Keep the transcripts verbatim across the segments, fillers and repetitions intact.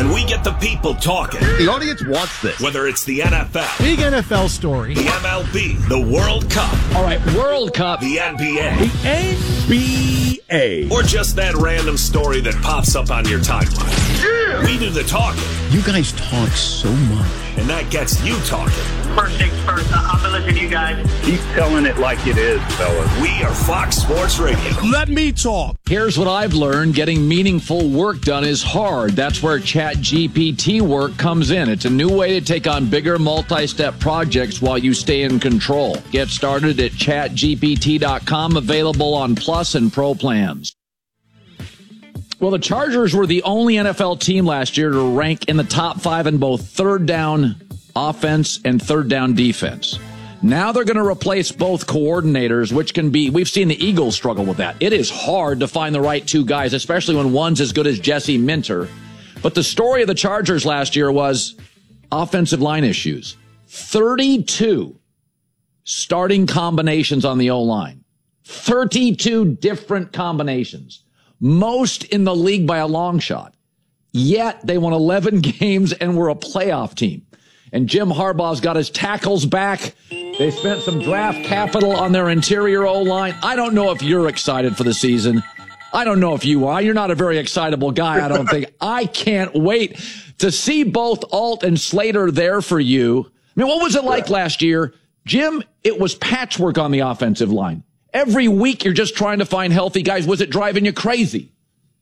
and we get the people talking. The audience wants this. Whether it's the N F L, big N F L story, the M L B, the World Cup, all right, World Cup, the N B A, the N B A, or just that random story that pops up on your timeline. Yeah. We do the talking. You guys talk so much, and that gets you talking. First things first, I'm gonna listen to you guys. Keep telling it like it is, fellas. We are Fox Sports Radio. Let me talk. Here's what I've learned. Getting meaningful work done is hard. That's where Chat G P T work comes in. It's a new way to take on bigger multi-step projects while you stay in control. Get started at chat G P T dot com, available on Plus and Pro plans. Well, the Chargers were the only N F L team last year to rank in the top five in both third down offense and third down defense. Now they're going to replace both coordinators, which can be, we've seen the Eagles struggle with that. It is hard to find the right two guys, especially when one's as good as Jesse Minter. But the story of the Chargers last year was offensive line issues. thirty-two starting combinations on the O-line. thirty-two different combinations. Most in the league by a long shot. Yet they won eleven games and were a playoff team. And Jim Harbaugh's got his tackles back. They spent some draft capital on their interior O-line. I don't know if you're excited for the season. I don't know if you are. You're not a very excitable guy, I don't think. I can't wait to see both Alt and Slater there for you. I mean, what was it like last year? Jim, it was patchwork on the offensive line. Every week you're just trying to find healthy guys. Was it driving you crazy?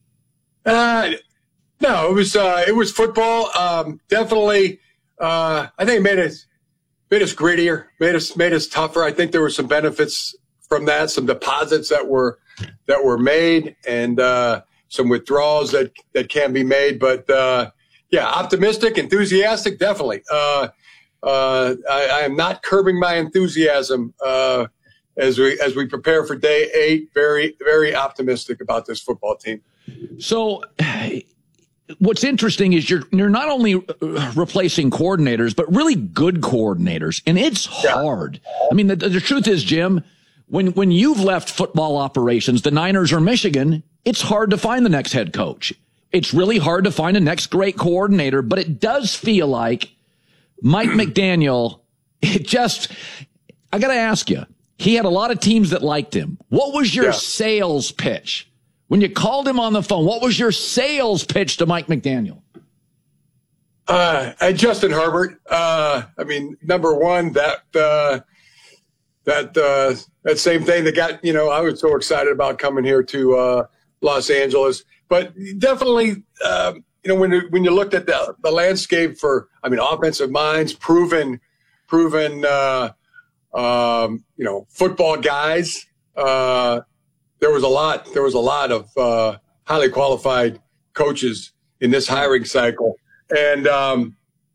Uh, no, it was, uh, it was football. Um, definitely. Uh, I think it made us, made us grittier, made us, made us tougher. I think there were some benefits from that, some deposits that were, that were made, and, uh, some withdrawals that, that can be made. But, uh, yeah, optimistic, enthusiastic, definitely. Uh, uh, I, I am not curbing my enthusiasm, uh, as we, as we prepare for day eight. Very, very optimistic about this football team. So, what's interesting is you're you're not only replacing coordinators, but really good coordinators, and it's hard. I mean, the, the truth is, Jim, when when you've left football operations, the Niners or Michigan, it's hard to find the next head coach. It's really hard to find a next great coordinator, but it does feel like Mike McDaniel, it just, I got to ask you, he had a lot of teams that liked him. What was your yeah. sales pitch? When you called him on the phone, what was your sales pitch to Mike McDaniel? Uh, and Justin Herbert. Uh, I mean, number one, that, uh, that, uh, that same thing that got, you know, I was so excited about coming here to, uh, Los Angeles, but definitely, uh, you know, when you, when you looked at the, the landscape for, I mean, offensive minds, proven, proven, uh, um, you know, football guys, uh, There was a lot. There was a lot of uh, highly qualified coaches in this hiring cycle, and um,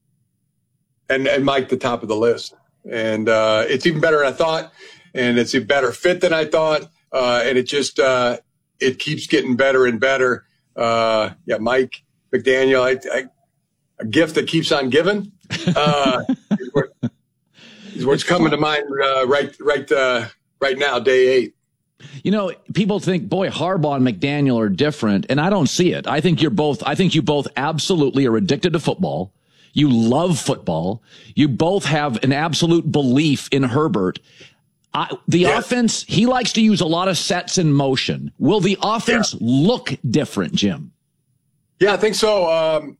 and and Mike the top of the list. And uh, it's even better than I thought, and it's a better fit than I thought. Uh, and it just uh, it keeps getting better and better. Uh, yeah, Mike McDaniel, I, I, a gift that keeps on giving. Uh, is, what, is what's coming to mind uh, right right uh, right now, day eight. You know, people think, boy, Harbaugh and McDaniel are different, and I don't see it. I think you're both, I think you both absolutely are addicted to football. You love football. You both have an absolute belief in Herbert. I, the yes. offense, he likes to use a lot of sets in motion. Will the offense yeah. look different, Jim? Yeah, I think so. Um,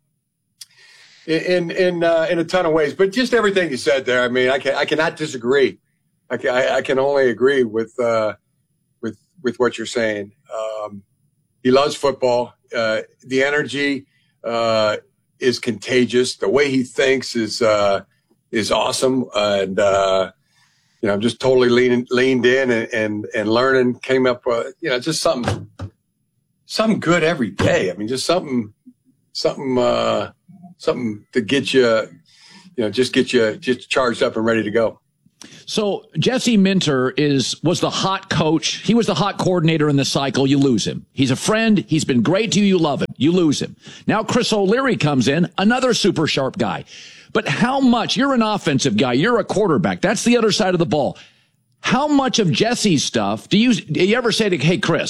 in in uh, in a ton of ways, but just everything you said there. I mean, I can I cannot disagree. I can, I, I can only agree with. Uh, with what you're saying. Um, he loves football. Uh, the energy, uh, is contagious. The way he thinks is, uh, is awesome. And, uh, you know, I'm just totally leaning, leaned in and, and, and learning, came up, uh, you know, just something, something good every day. I mean, just something, something, uh, something to get you, you know, just get you just charged up and ready to go. So Jesse Minter is was the hot coach. He was the hot coordinator in the cycle. You lose him. He's a friend. He's been great to you. You love him. You lose him. Now Chris O'Leary comes in, another super sharp guy. But how much? You're an offensive guy. You're a quarterback. That's the other side of the ball. How much of Jesse's stuff do you do you ever say to, hey, Chris,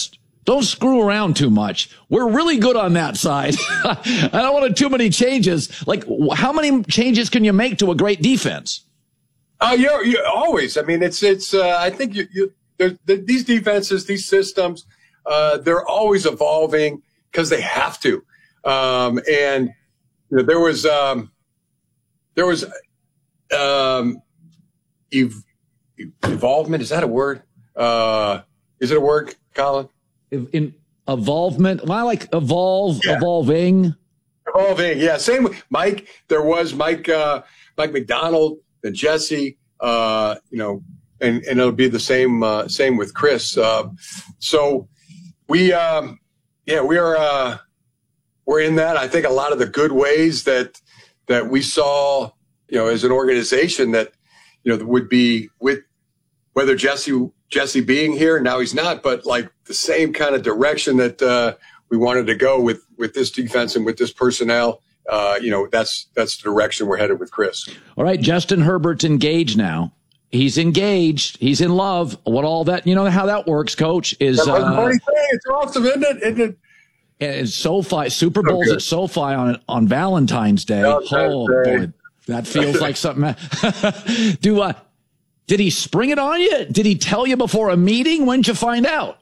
don't screw around too much. We're really good on that side. I don't want too many changes. Like, how many changes can you make to a great defense? Oh, uh, you're, you're always. I mean, it's it's. Uh, I think you, you the, these defenses, these systems, uh, they're always evolving because they have to. Um, and you know, there was um, there was um, ev- evolvement. Is that a word? Uh, is it a word, Colin? In evolvement, well, I like evolve, yeah. evolving, evolving. Yeah, same with Mike. There was Mike, uh, Mike McDonald, and Jesse. Uh, you know, and, and it'll be the same, uh, same with Chris. Uh, so we, um, yeah, we are, uh, we're in that. I think a lot of the good ways that that we saw, you know, as an organization that, you know, would be with whether Jesse. Jesse being here, now he's not, but like the same kind of direction that uh, we wanted to go with, with this defense and with this personnel. Uh, you know, that's that's the direction we're headed with Chris. All right, Justin Herbert's engaged now. He's engaged. He's in love. What all that, you know how that works, Coach, is that's uh, funny thing. It's awesome, isn't it? Isn't it? And SoFi, Super Bowl's okay. At SoFi on on Valentine's Day. Valentine's oh, Day. Boy, that feels like something. Do uh Did he spring it on you? Did he tell you before a meeting? When did you find out?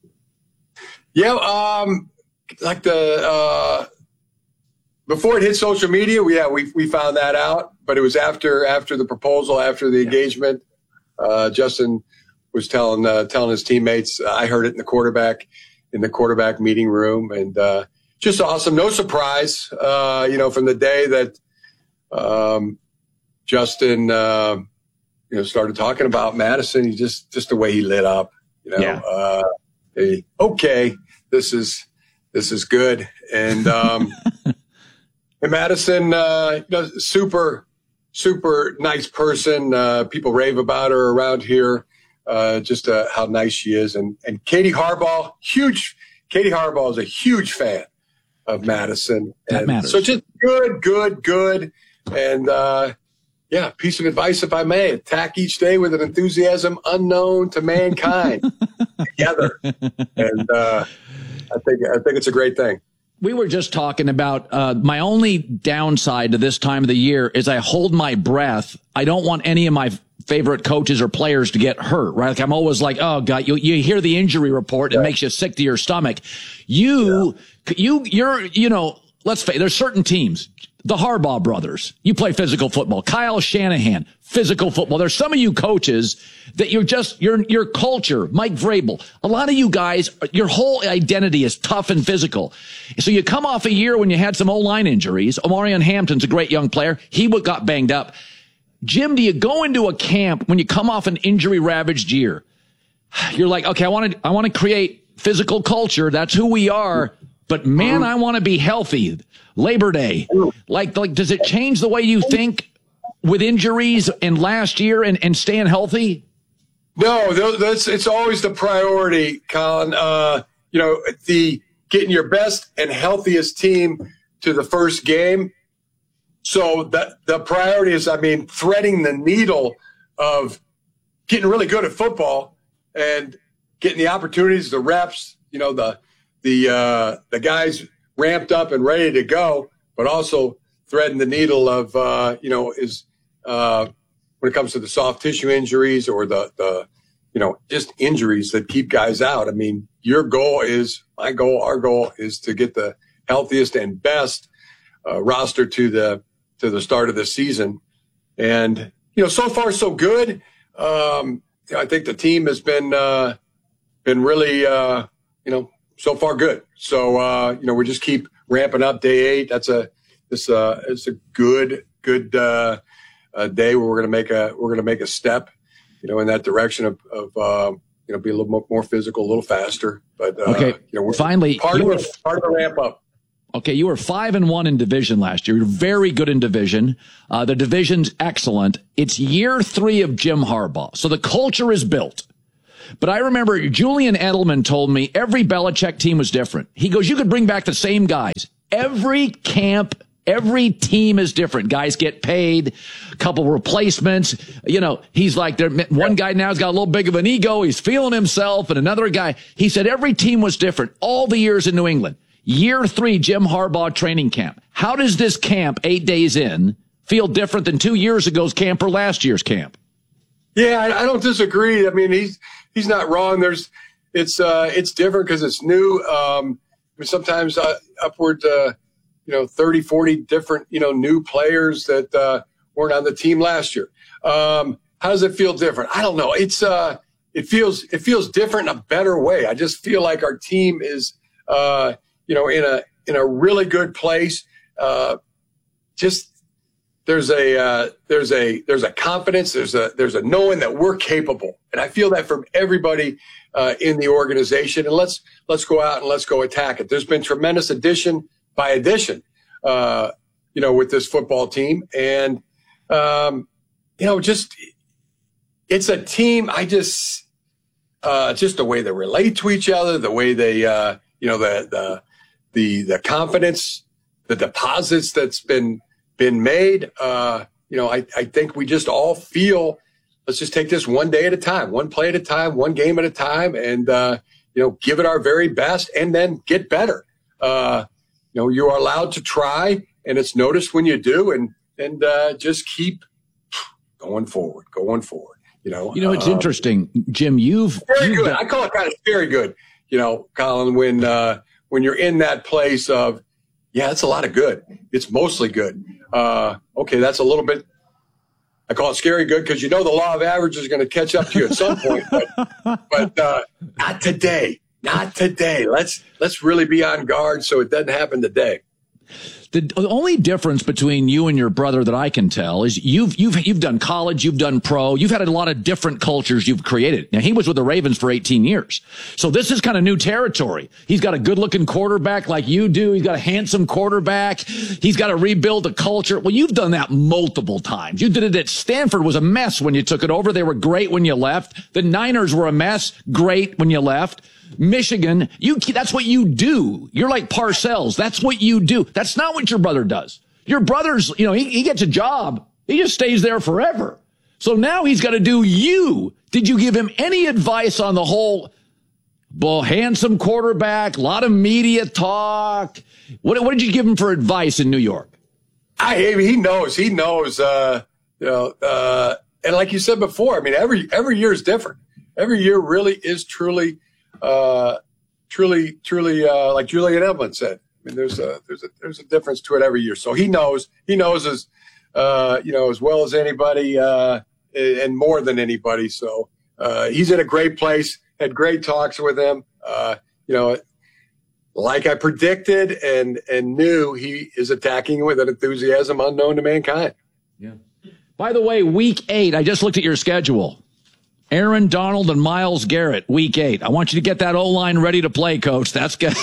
Yeah, um, like the uh, before it hit social media, we, yeah, we we found that out. But it was after after the proposal, after the engagement. Uh, Justin was telling uh, telling his teammates. I heard it in the quarterback in the quarterback meeting room, and uh, just awesome. No surprise, uh, you know, from the day that um, Justin. Uh, You know, started talking about Madison. He just, just the way he lit up. You know, yeah. uh, he, okay, this is, this is good. And um, and Madison, uh, you know, super, super nice person. Uh, people rave about her around here. Uh, just uh, how nice she is. And and Katie Harbaugh, huge. Katie Harbaugh is a huge fan of Madison. That and matters. So just good, good, good, and. Uh, Yeah, piece of advice, if I may. Attack each day with an enthusiasm unknown to mankind together. And uh, I think I think it's a great thing. We were just talking about uh, my only downside to this time of the year is I hold my breath. I don't want any of my favorite coaches or players to get hurt, right? Like I'm always like, oh, God, you, you hear the injury report. It yeah. makes you sick to your stomach. You, yeah. you, you're, you know, let's face it, there's certain teams. The Harbaugh brothers, you play physical football. Kyle Shanahan, physical football. There's some of you coaches that you're just, your, your culture, Mike Vrabel. A lot of you guys, your whole identity is tough and physical. So you come off a year when you had some O-line injuries. Omarion Hampton's a great young player. He got banged up. Jim, do you go into a camp when you come off an injury ravaged year? You're like, okay, I want to, I want to create physical culture. That's who we are. But man, I want to be healthy. Labor Day. Like, like, does it change the way you think with injuries and last year and, and staying healthy? No, that's, it's always the priority, Colin. Uh, you know, the getting your best and healthiest team to the first game. So that the priority is, I mean, threading the needle of getting really good at football and getting the opportunities, the reps, you know, the, the, uh, the guys ramped up and ready to go, but also threading the needle of, uh, you know, is, uh, when it comes to the soft tissue injuries or the, the, you know, just injuries that keep guys out. I mean, your goal is, my goal, our goal is to get the healthiest and best, uh, roster to the, to the start of the season. And, you know, so far so good. Um, I think the team has been, uh, been really, uh, you know, so far good. So, uh, you know, we just keep ramping up day eight. That's a, it's a, it's a good, good, uh, uh day where we're going to make a, we're going to make a step, you know, in that direction of, of, uh, you know, be a little more, more physical, a little faster, but, uh, okay. you know, we're finally part of, were, the, part of the ramp up. Okay. You were five and one in division last year. You're very good in division. Uh, the division's excellent. It's year three of Jim Harbaugh. So the culture is built. But I remember Julian Edelman told me every Belichick team was different. He goes, you could bring back the same guys. Every camp Every team is different. Guys get paid, a couple replacements. You know, he's like, there. One guy now's got a little big of an ego. He's feeling himself. And another guy, he said every team was different all the years in New England. Year three, Jim Harbaugh training camp. How does this camp, eight days in, feel different than two years ago's camp or last year's camp? Yeah, I, I don't disagree. I mean, he's he's not wrong. There's it's uh, it's different because it's new. Um, I mean, sometimes uh, upward, uh, you know, thirty, forty different, you know, new players that uh, weren't on the team last year. Um, how does it feel different? I don't know. It's uh, it feels it feels different in a better way. I just feel like our team is, uh, you know, in a in a really good place. Uh, just there's a uh, there's a there's a confidence. There's a there's a knowing that we're capable, and I feel that from everybody uh, in the organization. And let's let's go out and let's go attack it. There's been tremendous addition by addition, uh, you know, with this football team, and um, you know, just it's a team. I just uh, just the way they relate to each other, the way they uh, you know the the the the confidence, the deposits that's been been made. Uh, you know, I, I think we just all feel, let's just take this one day at a time, one play at a time, one game at a time, and, uh, you know, give it our very best and then get better. Uh, you know, you are allowed to try, and it's noticed when you do, and, and uh, just keep going forward, going forward. You know, you know, it's uh, interesting, Jim, you've, very you've good. done- I call it kind of very good, you know, Colin, when, uh, when you're in that place of, yeah, it's a lot of good. It's mostly good. Uh, okay, that's a little bit, I call it scary good because you know the law of averages is going to catch up to you at some point. But, but uh, not today. Not today. Let's let's really be on guard so it doesn't happen today. The only difference between you and your brother that I can tell is you've you've you've done college, you've done pro, you've had a lot of different cultures you've created. Now, he was with the Ravens for eighteen years. So this is kind of new territory. He's got a good-looking quarterback like you do. He's got a handsome quarterback. He's got to rebuild a culture. Well, you've done that multiple times. You did it at Stanford. It was a mess when you took it over. They were great when you left. The Niners were a mess, great when you left. Michigan, you that's what you do. You're like Parcells. That's what you do. That's not what your brother does. Your brother's, you know, he, he gets a job. He just stays there forever. So now he's got to do you. Did you give him any advice on the whole, well, handsome quarterback, a lot of media talk? What, what did you give him for advice in New York? I he knows. He knows. Uh, you know, uh, and like you said before, I mean, every every year is different. Every year really is truly. Uh, truly, truly, uh, like Julian Edelman said, I mean, there's a, there's a, there's a difference to it every year. So he knows, he knows as, uh, you know, as well as anybody, uh, and more than anybody. So, uh, he's in a great place, had great talks with him. Uh, you know, like I predicted and, and knew, he is attacking with an enthusiasm unknown to mankind. Yeah. By the way, week eight, I just looked at your schedule. Aaron Donald and Myles Garrett, week eight. I want you to get that O-line ready to play, Coach. That's good.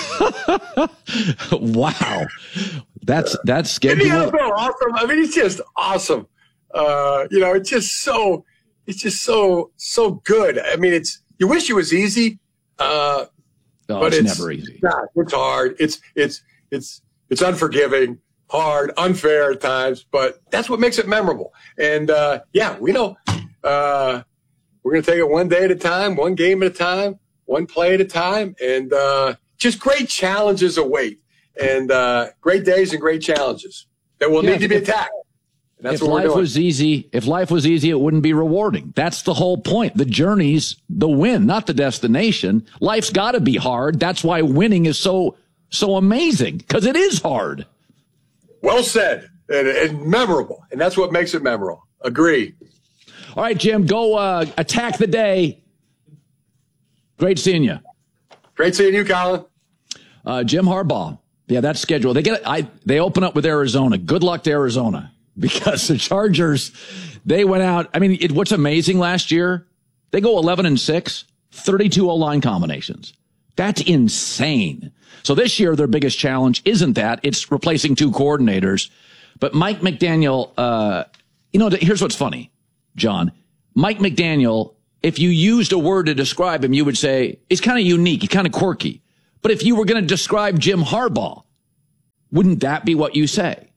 Wow. That's, that's scheduled. Isn't he awesome? I mean, it's just awesome. Uh, you know, it's just so, it's just so, so good. I mean, it's, you wish it was easy. Uh, no, but it's, it's never easy. Not, it's hard. It's, it's, it's, it's unforgiving, hard, unfair at times, but that's what makes it memorable. And, uh, yeah, we know, uh, we're going to take it one day at a time, one game at a time, one play at a time, and uh, just great challenges await, and uh, great days and great challenges that will yeah, need to be if, attacked. And that's if what we're life doing. was easy, if life was easy, it wouldn't be rewarding. That's the whole point. The journey's the win, not the destination. Life's got to be hard. That's why winning is so so amazing, because it is hard. Well said, and, and memorable, and that's what makes it memorable. Agree. All right, Jim, go uh, attack the day. Great seeing you. Great seeing you, Colin. Uh, Jim Harbaugh. Yeah, that's scheduled. They get. I. They open up with Arizona. Good luck to Arizona, because the Chargers, they went out. I mean, it, what's amazing last year, they go eleven and six, thirty-two O-line combinations. That's insane. So this year, their biggest challenge isn't that. It's replacing two coordinators. But Mike McDaniel, uh, you know, here's what's funny. John, Mike McDaniel, if you used a word to describe him, you would say he's kind of unique, he's kind of quirky. But if you were going to describe Jim Harbaugh, wouldn't that be what you say?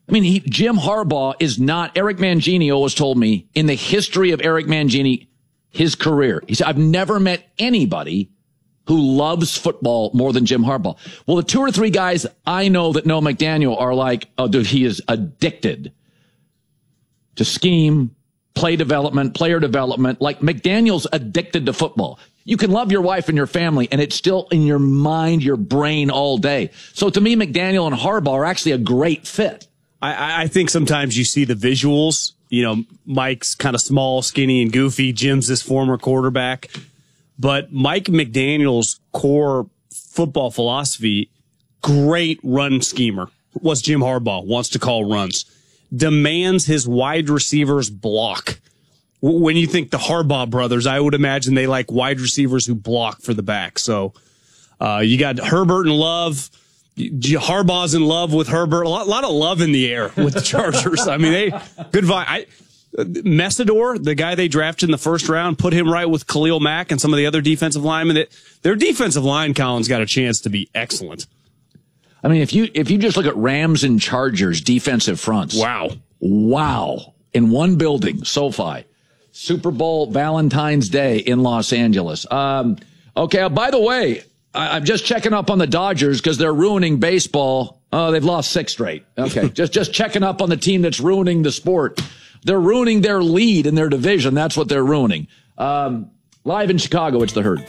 I mean, he, Jim Harbaugh is not, Eric Mangini always told me, in the history of Eric Mangini, his career, he said, I've never met anybody who loves football more than Jim Harbaugh. Well, the two or three guys I know that know McDaniel are like, oh, dude, he is addicted to scheme, play development, player development. Like McDaniel's addicted to football. You can love your wife and your family, and it's still in your mind, your brain all day. So to me, McDaniel and Harbaugh are actually a great fit. I, I think sometimes you see the visuals. You know, Mike's kind of small, skinny, and goofy. Jim's this former quarterback. But Mike McDaniel's core football philosophy, great run schemer, was Jim Harbaugh, wants to call runs, demands his wide receivers block. When you think the Harbaugh brothers, I would imagine they like wide receivers who block for the back. So uh, you got Herbert and Love. Harbaugh's in love with Herbert. A lot, a lot of love in the air with the Chargers. I mean, they good vibe. I, Messidor, the guy they drafted in the first round, put him right with Khalil Mack and some of the other defensive linemen. That their defensive line, Colin's got a chance to be excellent. I mean, if you if you just look at Rams and Chargers defensive fronts, wow, wow, in one building, SoFi, Super Bowl, Valentine's Day in Los Angeles. Um, okay, uh, by the way, I, I'm just checking up on the Dodgers because they're ruining baseball. Oh, they've lost six straight. Okay, just just checking up on the team that's ruining the sport. They're ruining their lead in their division. That's what they're ruining. Um, live in Chicago, it's The Herd.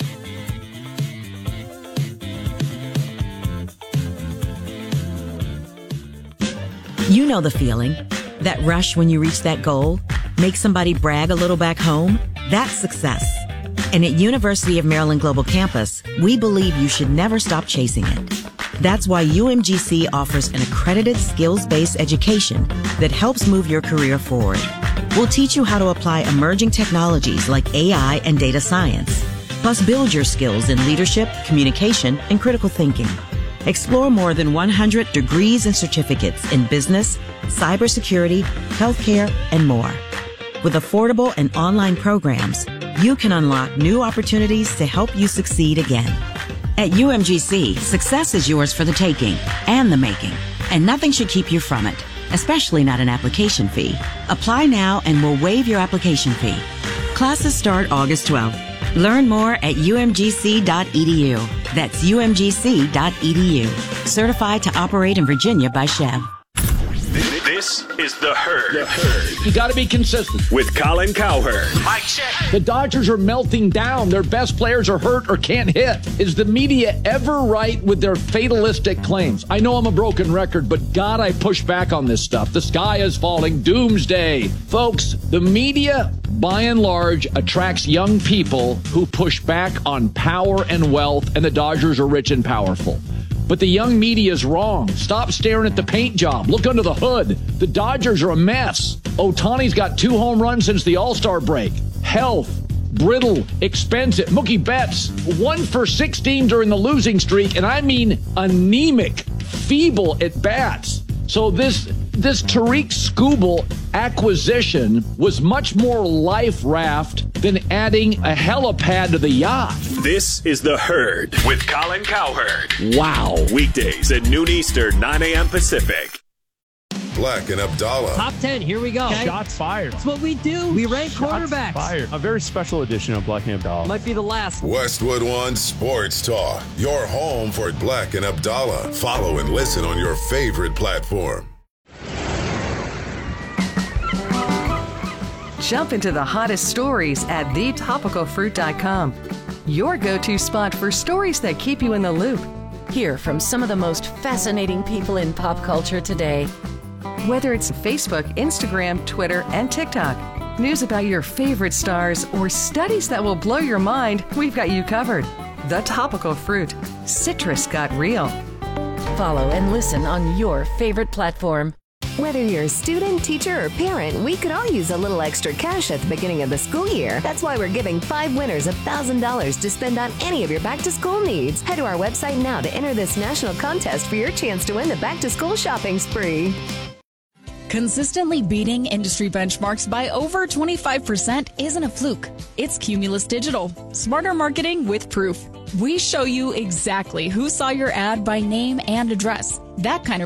You know the feeling. That rush when you reach that goal. Make somebody brag a little back home. That's success. And at University of Maryland Global Campus, we believe you should never stop chasing it. That's why U M G C offers an accredited skills-based education that helps move your career forward. We'll teach you how to apply emerging technologies like A I and data science, plus build your skills in leadership, communication, and critical thinking. Explore more than one hundred degrees and certificates in business, cybersecurity, healthcare, and more. With affordable and online programs, you can unlock new opportunities to help you succeed again. At U M G C, success is yours for the taking and the making, and nothing should keep you from it, especially not an application fee. Apply now and we'll waive your application fee. Classes start August twelfth. Learn more at U M G C dot E D U. That's U M G C dot E D U. Certified to operate in Virginia by Chev. This is The Herd. The Herd. You got to be consistent. With Colin Cowherd. Mike check. The Dodgers are melting down. Their best players are hurt or can't hit. Is the media ever right with their fatalistic claims? I know I'm a broken record, but God, I push back on this stuff. The sky is falling. Doomsday. Folks, the media, by and large, attracts young people who push back on power and wealth, and the Dodgers are rich and powerful. But the young media is wrong. Stop staring at the paint job. Look under the hood. The Dodgers are a mess. Ohtani's got two home runs since the All-Star break. Health, brittle, expensive. Mookie Betts, one for sixteen during the losing streak, and I mean anemic, feeble at bats. So this this Tariq Skubal acquisition was much more life raft than adding a helipad to the yacht. This is The Herd with Colin Cowherd. Wow. Weekdays at noon Eastern, nine a.m. Pacific. Black and Abdallah. Top ten, here we go. Okay? Shots fired. That's what we do. We rank Shots quarterbacks. Fired. A very special edition of Black and Abdallah. Might be the last. Westwood One Sports Talk. Your home for Black and Abdallah. Follow and listen on your favorite platform. Jump into the hottest stories at the topical fruit dot com. Your go-to spot for stories that keep you in the loop. Hear from some of the most fascinating people in pop culture today. Whether it's Facebook, Instagram, Twitter, and TikTok, news about your favorite stars, or studies that will blow your mind, we've got you covered. The Topical Fruit. Citrus got real. Follow and listen on your favorite platform. Whether you're a student, teacher, or parent, we could all use a little extra cash at the beginning of the school year. That's why we're giving five winners one thousand dollars to spend on any of your back-to-school needs. Head to our website now to enter this national contest for your chance to win the back-to-school shopping spree. Consistently beating industry benchmarks by over twenty-five percent isn't a fluke. It's Cumulus Digital. Smarter marketing with proof. We show you exactly who saw your ad by name and address. That kind of